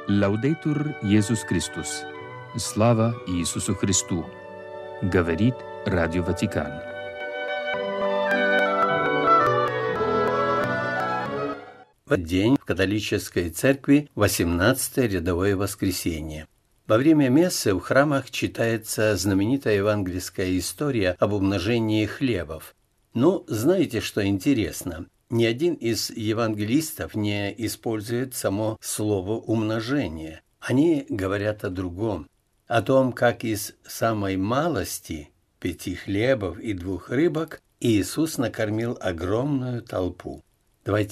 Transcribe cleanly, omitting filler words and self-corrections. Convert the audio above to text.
Лаудейтур Иисус Христос. Слава Иисусу Христу. Говорит Радио Ватикан. В этот день в католической церкви 18-е рядовое воскресенье. Во время мессы в храмах читается знаменитая евангельская история об умножении хлебов. Но знаете, что интересно? Ни один из евангелистов не использует само слово «умножение». Они говорят о другом. О том, как из самой малости 5 хлебов и 2 рыбок Иисус накормил огромную толпу. Давайте